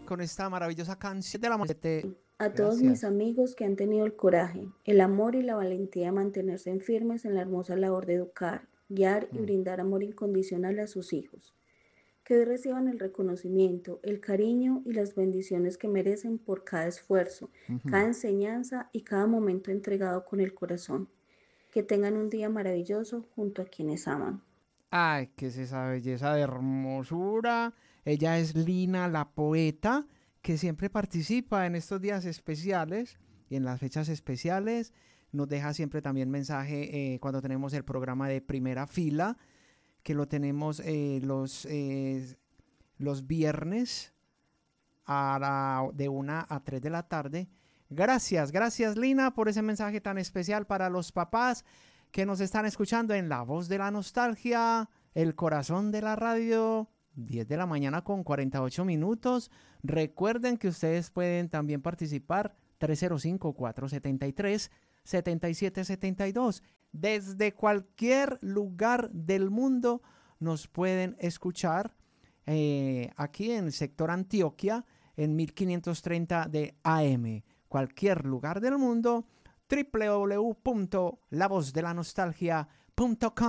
con esta maravillosa canción de la muerte. A todos mis Gracias. amigos que han tenido el coraje, el amor y la valentía de mantenerse firmes en la hermosa labor de educar, guiar y Mm. brindar amor incondicional a sus hijos. Que hoy reciban el reconocimiento, el cariño y las bendiciones que merecen por cada esfuerzo, cada Ujú. enseñanza y cada momento entregado con el corazón. Que tengan un día maravilloso junto a quienes aman. Ay, qué es esa belleza de hermosura. Ella es Lina, la poeta, que siempre participa en estos días especiales y en las fechas especiales. Nos deja siempre también mensaje cuando tenemos el programa de primera fila, que lo tenemos los viernes de 1 a 3 de la tarde. Gracias, gracias Lina por ese mensaje tan especial para los papás que nos están escuchando en La Voz de la Nostalgia, el corazón de la radio, 10 de la mañana con 48 minutos. Recuerden que ustedes pueden también participar 305-473-7772. Desde cualquier lugar del mundo nos pueden escuchar aquí en el sector Antioquia en 1530 de AM. Cualquier lugar del mundo, www.lavozdelanostaljia.com.